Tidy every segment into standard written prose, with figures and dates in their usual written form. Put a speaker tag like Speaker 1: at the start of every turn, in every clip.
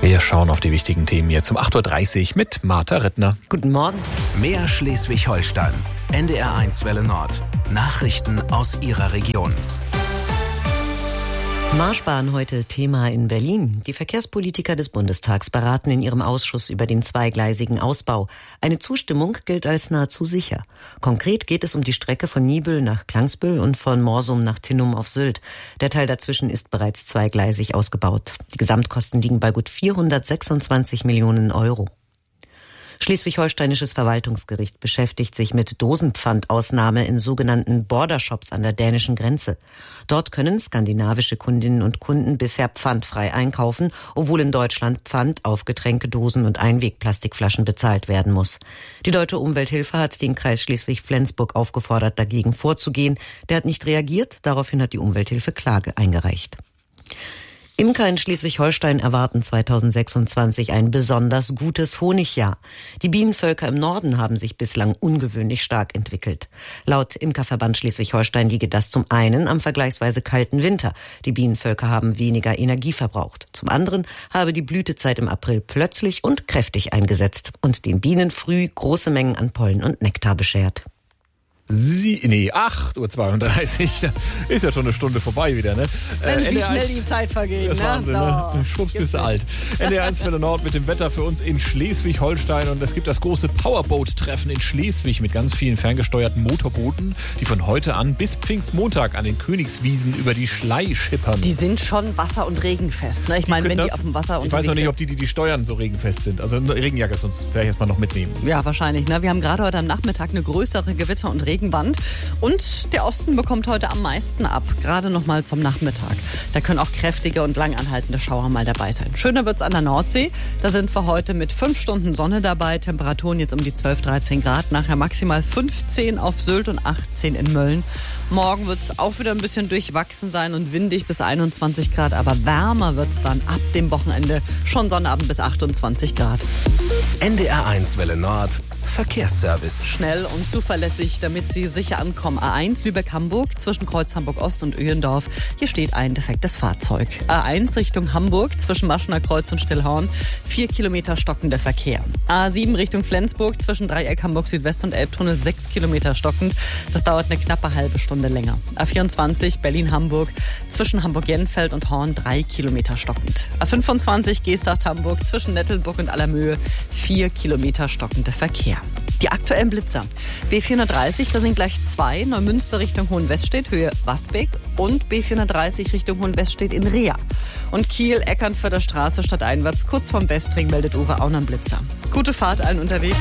Speaker 1: Wir schauen auf die wichtigen Themen jetzt um 8.30 Uhr mit Martha Rittner.
Speaker 2: Guten Morgen.
Speaker 3: Mehr Schleswig-Holstein. NDR1 Welle Nord. Nachrichten aus Ihrer Region.
Speaker 2: Marschbahn heute Thema in Berlin. Die Verkehrspolitiker des Bundestags beraten in ihrem Ausschuss über den zweigleisigen Ausbau. Eine Zustimmung gilt als nahezu sicher. Konkret geht es um die Strecke von Niebüll nach Klangsbüll und von Morsum nach Tinnum auf Sylt. Der Teil dazwischen ist bereits zweigleisig ausgebaut. Die Gesamtkosten liegen bei gut 426 Millionen Euro. Schleswig-Holsteinisches Verwaltungsgericht beschäftigt sich mit Dosenpfandausnahme in sogenannten Bordershops an der dänischen Grenze. Dort können skandinavische Kundinnen und Kunden bisher pfandfrei einkaufen, obwohl in Deutschland Pfand auf Getränkedosen und Einwegplastikflaschen bezahlt werden muss. Die Deutsche Umwelthilfe hat den Kreis Schleswig-Flensburg aufgefordert, dagegen vorzugehen. Der hat nicht reagiert, daraufhin hat die Umwelthilfe Klage eingereicht. Imker in Schleswig-Holstein erwarten 2026 ein besonders gutes Honigjahr. Die Bienenvölker im Norden haben sich bislang ungewöhnlich stark entwickelt. Laut Imkerverband Schleswig-Holstein liege das zum einen am vergleichsweise kalten Winter. Die Bienenvölker haben weniger Energie verbraucht. Zum anderen habe die Blütezeit im April plötzlich und kräftig eingesetzt und den Bienen früh große Mengen an Pollen und Nektar beschert.
Speaker 1: 8.32 Uhr, da ist ja schon eine Stunde vorbei wieder, ne?
Speaker 4: Mensch, wie schnell die Zeit vergeht,
Speaker 1: das
Speaker 4: ne?
Speaker 1: Wahnsinn, ne? Schwupps bist du alt. NDR1 Welle Nord mit dem Wetter für uns in Schleswig-Holstein und es gibt das große Powerboat-Treffen in Schleswig mit ganz vielen ferngesteuerten Motorbooten, die von heute an bis Pfingstmontag an den Königswiesen über die Schlei schippern.
Speaker 4: Die sind schon wasser- und regenfest, ne? Ich meine, wenn die auf dem Wasser
Speaker 1: unterwegs sind. Ich weiß noch nicht, ob die steuern, so regenfest sind. Also eine Regenjacke, sonst werde ich jetzt mal noch mitnehmen.
Speaker 4: Ja, wahrscheinlich, ne? Wir haben gerade heute am Nachmittag eine größere Gewitter- und Regenwand und der Osten bekommt heute am meisten ab, gerade noch mal zum Nachmittag. Da können auch kräftige und langanhaltende Schauer mal dabei sein. Schöner wird's an der Nordsee. Da sind wir heute mit 5 Stunden Sonne dabei. Temperaturen jetzt um die 12, 13 Grad. Nachher maximal 15 auf Sylt und 18 in Mölln. Morgen wird's auch wieder ein bisschen durchwachsen sein und windig bis 21 Grad. Aber wärmer wird's dann ab dem Wochenende. Schon Sonnabend bis 28 Grad.
Speaker 3: NDR1 Welle Nord. Verkehrsservice.
Speaker 4: Schnell und zuverlässig, damit Sie sicher ankommen. A1 Lübeck-Hamburg zwischen Kreuz Hamburg-Ost und Öhendorf. Hier steht ein defektes Fahrzeug. A1 Richtung Hamburg zwischen Maschener Kreuz und Stillhorn. 4 Kilometer stockender Verkehr. A7 Richtung Flensburg zwischen Dreieck Hamburg Südwest und Elbtunnel 6 Kilometer stockend. Das dauert eine knappe halbe Stunde länger. A24 Berlin-Hamburg zwischen Hamburg-Jenfeld und Horn 3 Kilometer stockend. A25 Geesthacht-Hamburg zwischen Nettelburg und Allermöhe 4 Kilometer stockender Verkehr. Die aktuellen Blitzer. B430, da sind gleich 2. Neumünster Richtung Hohenweststedt, Höhe Wasbeck. Und B430 Richtung Hohenweststedt in Reha. Und Kiel, Eckernförder Straße stadteinwärts, kurz vorm Westring, meldet Uwe auch noch einen Blitzer. Gute Fahrt allen unterwegs.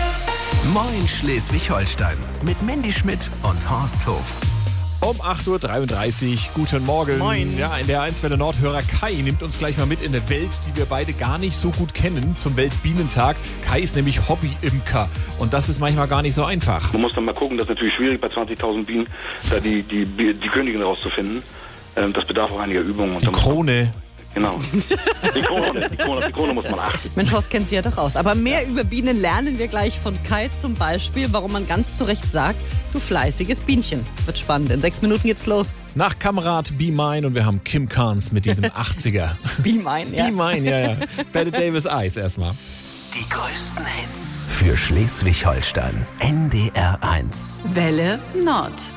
Speaker 3: Moin Schleswig-Holstein mit Mandy Schmidt und Horst Hof.
Speaker 1: Um 8.33 Uhr, guten Morgen.
Speaker 4: Moin.
Speaker 1: Ja, in der 1 Welle Nordhörer Kai nimmt uns gleich mal mit in eine Welt, die wir beide gar nicht so gut kennen, zum Weltbienentag. Kai ist nämlich Hobby-Imker und das ist manchmal gar nicht so einfach.
Speaker 5: Man muss dann mal gucken, das ist natürlich schwierig bei 20.000 Bienen, da die Königin rauszufinden. Das bedarf auch einiger Übungen.
Speaker 1: Die Krone.
Speaker 5: Genau. Die Krone muss man achten.
Speaker 4: Mensch, Horst kennt sie ja doch aus. Aber mehr über Bienen lernen wir gleich von Kai zum Beispiel, warum man ganz zu Recht sagt, du fleißiges Bienchen. Wird spannend. In 6 Minuten geht's los.
Speaker 1: Nach Kamerad Be Mine und wir haben Kim Carnes mit diesem 80er.
Speaker 4: Be Mine, ja.
Speaker 1: Be Mine, ja. Bette Davis Eyes erstmal.
Speaker 3: Die größten Hits für Schleswig-Holstein. NDR1.
Speaker 6: Welle Nord.